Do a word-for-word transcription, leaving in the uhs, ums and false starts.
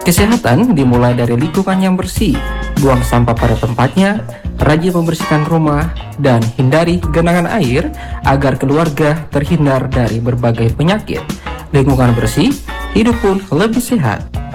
Kesehatan dimulai dari lingkungan yang bersih, buang sampah pada tempatnya, rajin membersihkan rumah, dan hindari genangan air agar keluarga terhindar dari berbagai penyakit. Lingkungan bersih, hidup pun lebih sehat.